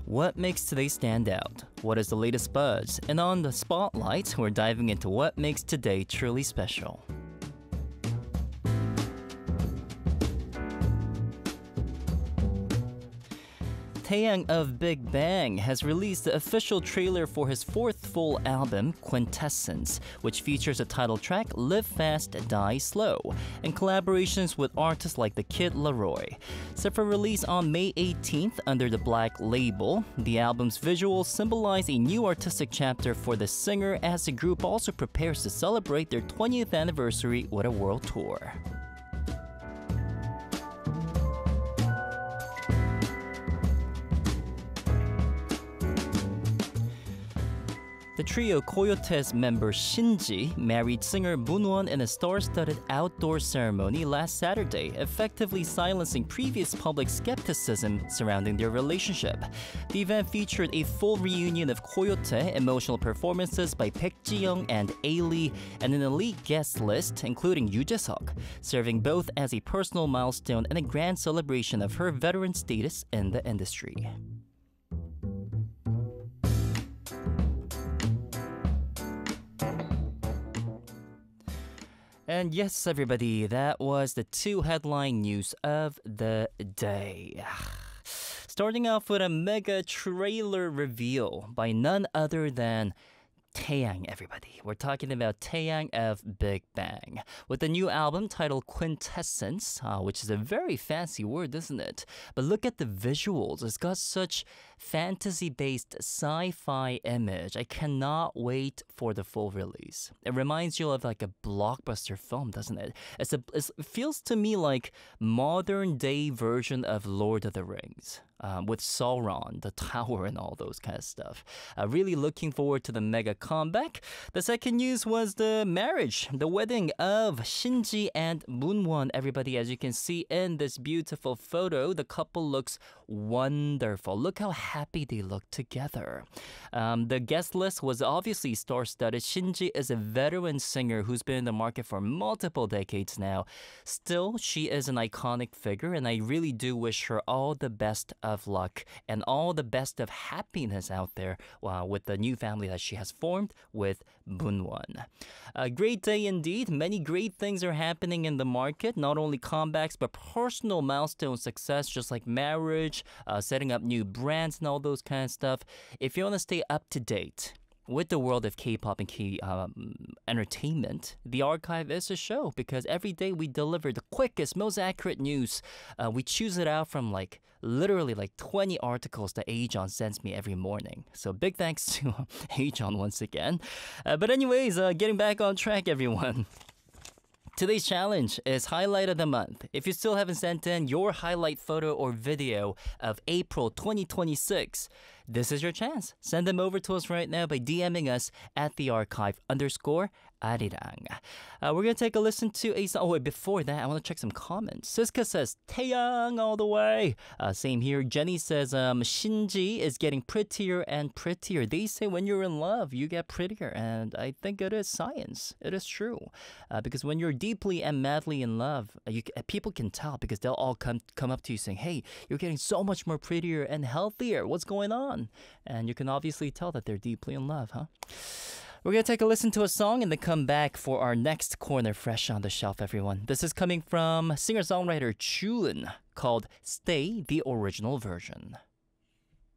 What makes today stand out? What is the latest buzz? And on the spotlight, we're diving into what makes today truly special. Taeyang of Big Bang has released the official trailer for his fourth full album, Quintessence, which features a title track, Live Fast, Die Slow, and collaborations with artists like The Kid Laroi. Set for release on May 18th under the Black label, the album's visuals symbolize a new artistic chapter for the singer as the group also prepares to celebrate their 20th anniversary with a world tour. The trio Coyotes member Shinji married singer Moonwon in a star-studded outdoor ceremony last Saturday, effectively silencing previous public skepticism surrounding their relationship. The event featured a full reunion of Coyote, emotional performances by Baek Ji-young and A-Lee, and an elite guest list, including Yoo Jae-seok, serving both as a personal milestone and a grand celebration of her veteran status in the industry. And yes, everybody, that was the two headline news of the day. Starting off with a mega trailer reveal by none other than Taeyang, everybody. We're talking about Taeyang of Big Bang with the new album titled Quintessence, which is a very fancy word, isn't it? But look at the visuals. It's got such fantasy-based sci-fi image. I cannot wait for the full release. It reminds you of like a blockbuster film, doesn't it? It feels to me like modern-day version of Lord of the Rings. With Sauron, the tower, and all those kind of stuff. Really looking forward to the mega comeback. The second news was the marriage, the wedding of Shinji and Moonwon. Everybody, as you can see in this beautiful photo, the couple looks wonderful. Look how happy they look together. The guest list was obviously star-studded. Shinji is a veteran singer who's been in the market for multiple decades now. Still, she is an iconic figure, and I really do wish her all the best of luck and all the best of happiness out there with the new family that she has formed with Moonwon. A great day indeed. Many great things are happening in the market, not only comebacks but personal milestone success, just like marriage, setting up new brands and all those kind of stuff. If you want to stay up to date with the world of K-pop and K-entertainment, The Archive is a show because every day we deliver the quickest, most accurate news. We choose it out from literally 20 articles that Aejon sends me every morning. So big thanks to Aejon once again. But anyways, getting back on track, everyone. Today's challenge is Highlight of the Month. If you still haven't sent in your highlight photo or video of April 2026, this is your chance. Send them over to us right now by DMing us at @thearchive_arirang. We're going to take a listen to a song. Oh, wait, before that, I want to check some comments. Siska says, Taeyang all the way. Same here. Jenny says, Shinji is getting prettier and prettier. They say when you're in love, you get prettier. And I think it is science. It is true. Because when you're deeply and madly in love, people can tell because they'll all come up to you saying, hey, you're getting so much more prettier and healthier. What's going on? And you can obviously tell that they're deeply in love, huh? We're going to take a listen to a song and then come back for our next Corner Fresh on the Shelf, everyone. This is coming from singer-songwriter June called Stay, the original version.